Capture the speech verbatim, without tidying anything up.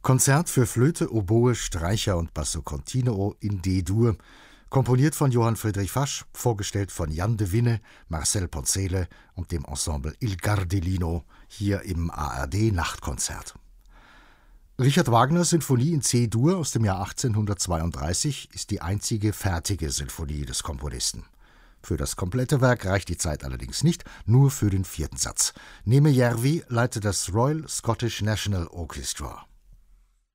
Konzert für Flöte, Oboe, Streicher und Basso Continuo in D-Dur, komponiert von Johann Friedrich Fasch, vorgestellt von Jan de Winne, Marcel Ponzele und dem Ensemble Il Gardellino, hier im A R D-Nachtkonzert. Richard Wagners Sinfonie in C-Dur aus dem Jahr achtzehnhundertzweiunddreißig ist die einzige fertige Sinfonie des Komponisten. Für das komplette Werk reicht die Zeit allerdings nicht, nur für den vierten Satz. Neme Järvi leitet das Royal Scottish National Orchestra.